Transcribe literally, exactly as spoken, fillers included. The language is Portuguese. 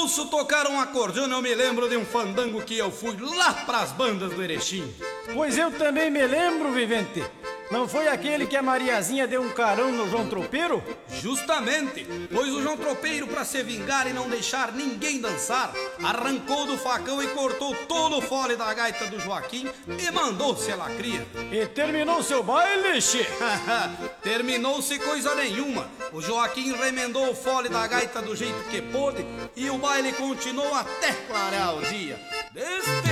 ouço tocar um acordeão, eu me lembro de um fandango que eu fui lá pras bandas do Erechim. Pois eu também me lembro, Vivente. Não foi aquele que a Mariazinha deu um carão no João Tropeiro? Justamente, pois o João Tropeiro, pra se vingar e não deixar ninguém dançar, arrancou do facão e cortou todo o fole da gaita do Joaquim e mandou-se a lacria. E terminou seu baile, che? Terminou-se coisa nenhuma. O Joaquim remendou o fole da gaita do jeito que pôde e o baile continuou até clarear o dia. Deste